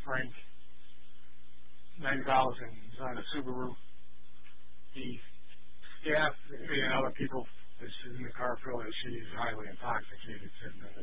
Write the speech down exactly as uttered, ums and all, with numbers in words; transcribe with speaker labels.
Speaker 1: Frank, nine thousand. He's on a Subaru. The staff and other people that sit in the car feel that she's highly intoxicated sitting in